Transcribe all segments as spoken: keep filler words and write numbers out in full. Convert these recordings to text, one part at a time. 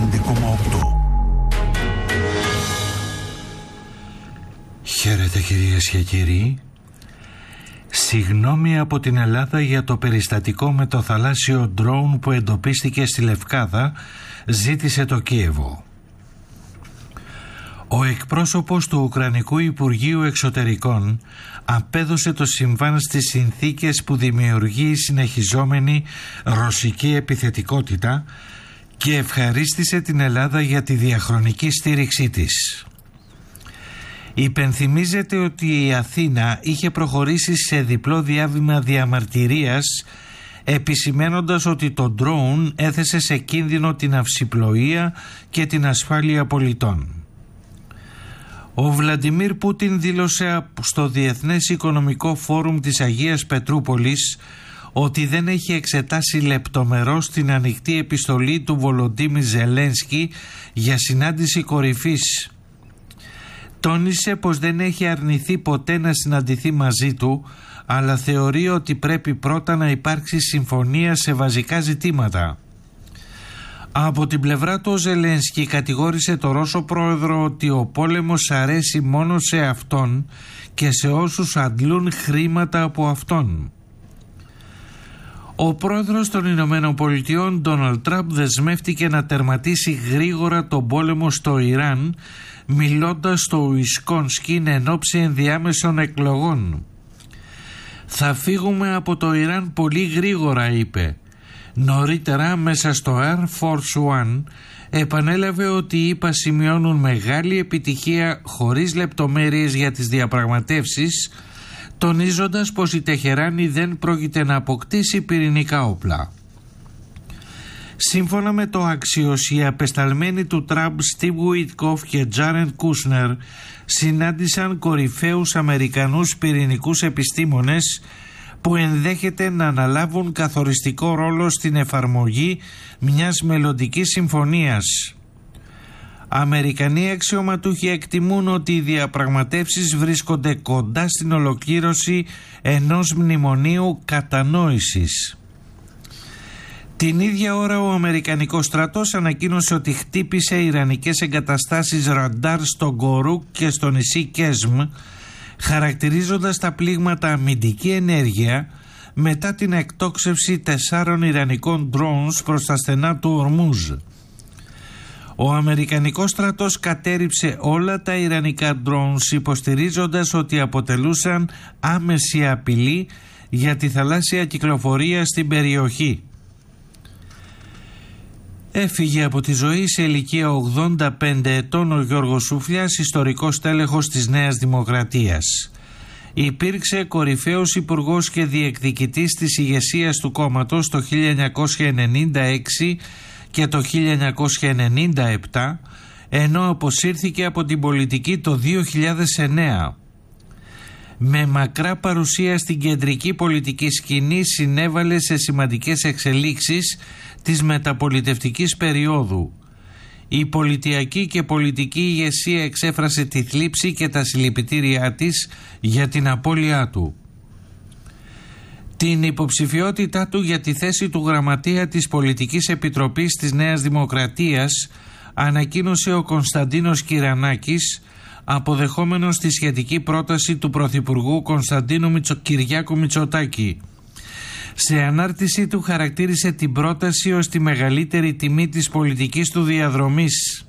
πέντε κόμμα οκτώ. Χαίρετε κυρίες και κύριοι. Συγγνώμη από την Ελλάδα για το περιστατικό με το θαλάσσιο ντρόουν που εντοπίστηκε στη Λευκάδα, ζήτησε το Κίεβο. Ο εκπρόσωπος του Ουκρανικού Υπουργείου Εξωτερικών απέδωσε το συμβάν στις συνθήκες που δημιουργεί η συνεχιζόμενη ρωσική επιθετικότητα και ευχαρίστησε την Ελλάδα για τη διαχρονική στήριξή της. Υπενθυμίζεται ότι η Αθήνα είχε προχωρήσει σε διπλό διάβημα διαμαρτυρίας, επισημένοντας ότι το ντρόουν έθεσε σε κίνδυνο την αυσιπλοεία και την ασφάλεια πολιτών. Ο Βλαντιμίρ Πούτιν δήλωσε στο Διεθνές Οικονομικό Φόρουμ της Αγίας Πετρούπολης ότι δεν έχει εξετάσει λεπτομερώς την ανοιχτή επιστολή του Βολοντίμιρ Ζελένσκι για συνάντηση κορυφής. Τόνισε πως δεν έχει αρνηθεί ποτέ να συναντηθεί μαζί του, αλλά θεωρεί ότι πρέπει πρώτα να υπάρξει συμφωνία σε βασικά ζητήματα. Από την πλευρά του ο Ζελένσκι κατηγόρησε το Ρώσο πρόεδρο ότι ο πόλεμος αρέσει μόνο σε αυτόν και σε όσους αντλούν χρήματα από αυτόν. Ο πρόεδρος των Ηνωμένων Πολιτειών, Ντόναλντ Τραμπ, δεσμεύτηκε να τερματίσει γρήγορα τον πόλεμο στο Ιράν, μιλώντας στο Ουισκόνσιν εν ώψη ενδιάμεσων εκλογών. «Θα φύγουμε από το Ιράν πολύ γρήγορα», είπε. Νωρίτερα, μέσα στο Air Force One, επανέλαβε ότι οι ΗΠΑ σημειώνουν μεγάλη επιτυχία χωρίς λεπτομέρειες για τις διαπραγματεύσεις, τονίζοντας πως η Τεχεράνη δεν πρόκειται να αποκτήσει πυρηνικά όπλα. Σύμφωνα με το Axios, οι απεσταλμένοι του Τραμπ Στίβ Ουίτκοφ και Τζάρεντ Κούσνερ συνάντησαν κορυφαίους Αμερικανούς πυρηνικούς επιστήμονες που ενδέχεται να αναλάβουν καθοριστικό ρόλο στην εφαρμογή μιας μελλοντικής συμφωνίας. Αμερικανοί αξιωματούχοι εκτιμούν ότι οι διαπραγματεύσεις βρίσκονται κοντά στην ολοκλήρωση ενός μνημονίου κατανόησης. Την ίδια ώρα ο Αμερικανικός στρατός ανακοίνωσε ότι χτύπησε ιρανικές εγκαταστάσεις ραντάρ στο Γκορούκ και στο νησί Κέσμ, χαρακτηρίζοντας τα πλήγματα αμυντική ενέργεια μετά την εκτόξευση τεσσάρων ιρανικών drones προς τα στενά του Ορμούζ. Ο Αμερικανικός στρατός κατέρριψε όλα τα ιρανικά drones, υποστηρίζοντας ότι αποτελούσαν άμεση απειλή για τη θαλάσσια κυκλοφορία στην περιοχή. Έφυγε από τη ζωή σε ηλικία ογδόντα πέντε ετών ο Γιώργος Σούφλιας, ιστορικός τέλεχος της Νέας Δημοκρατίας. Υπήρξε κορυφαίος υπουργός και διεκδικητής της ηγεσίας του κόμματος το χίλια εννιακόσια ενενήντα έξι και το χίλια εννιακόσια ενενήντα επτά, ενώ αποσύρθηκε από την πολιτική το δύο χιλιάδες εννέα. Με μακρά παρουσία στην κεντρική πολιτική σκηνή, συνέβαλε σε σημαντικές εξελίξεις της μεταπολιτευτικής περίοδου. Η πολιτιακή και πολιτική ηγεσία εξέφρασε τη θλίψη και τα συλληπιτήριά της για την απώλειά του. Την υποψηφιότητά του για τη θέση του γραμματεία της Πολιτικής Επιτροπής της Νέας Δημοκρατίας ανακοίνωσε ο Κωνσταντίνος Κυρανάκης, αποδεχόμενος τη σχετική πρόταση του Πρωθυπουργού Κωνσταντίνου Μητσο... Κυριάκου Μητσοτάκη. Σε ανάρτησή του χαρακτήρισε την πρόταση ως τη μεγαλύτερη τιμή της πολιτικής του διαδρομής.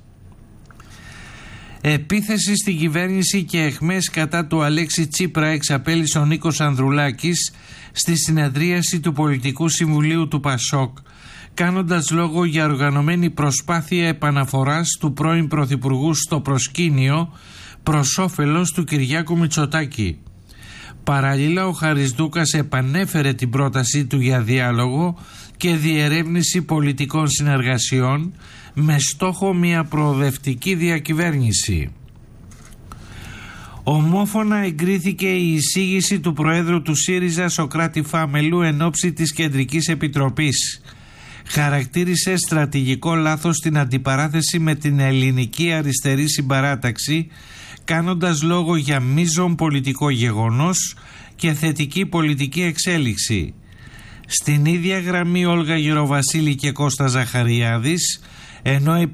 Επίθεση στην κυβέρνηση και αιχμές κατά του Αλέξη Τσίπρα εξαπέλυσε ο Νίκος Ανδρουλάκης στη συνεδρίαση του Πολιτικού Συμβουλίου του Πασόκ, κάνοντας λόγο για οργανωμένη προσπάθεια επαναφοράς του πρώην Πρωθυπουργού στο προσκήνιο προς όφελος του Κυριάκου Μητσοτάκη. Παράλληλα, ο Χαρισδούκας επανέφερε την πρότασή του για διάλογο και διερεύνηση πολιτικών συνεργασιών με στόχο μια προοδευτική διακυβέρνηση. Ομόφωνα εγκρίθηκε η εισήγηση του Προέδρου του ΣΥΡΙΖΑ Σωκράτη Φάμελου εν ώψη της Κεντρικής Επιτροπής. Χαρακτήρισε στρατηγικό λάθος την αντιπαράθεση με την ελληνική αριστερή συμπαράταξη, κάνοντας λόγο για μείζον πολιτικό γεγονός και θετική πολιτική εξέλιξη. Στην ίδια γραμμή Όλγα Γεροβασίλη και Κώστας Ζαχαριάδης, ενώ